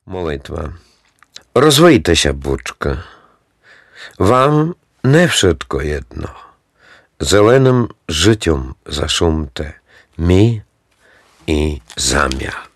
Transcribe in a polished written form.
Молитва. Розвийтеся, бучка. Вам не wszystko jedno. Зеленим життям зашумте. Мі і зам'я.